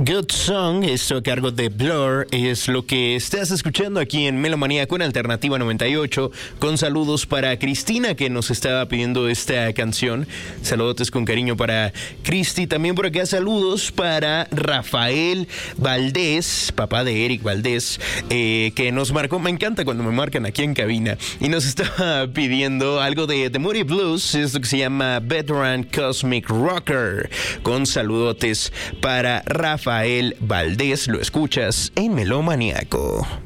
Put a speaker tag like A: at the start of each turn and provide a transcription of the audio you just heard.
A: Good Song, esto a cargo de Blur, es lo que estás escuchando aquí en Melomanía con Alternativa 98, con saludos para Cristina, que nos estaba pidiendo esta canción. Saludos con cariño para Cristi. También por acá saludos para Rafael Valdés, papá de Eric Valdés, que nos marcó. Me encanta cuando me marcan aquí en cabina, y nos estaba pidiendo algo de The Moody Blues, es lo que se llama Veteran Cosmic Rocker, con saludotes para Rafael Valdés. Lo escuchas en Melomaniaco.